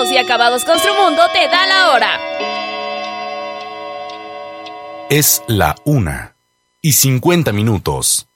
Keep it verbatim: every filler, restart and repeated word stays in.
Caos y Acabados Construmundo te da la hora. Es la una y cincuenta minutos.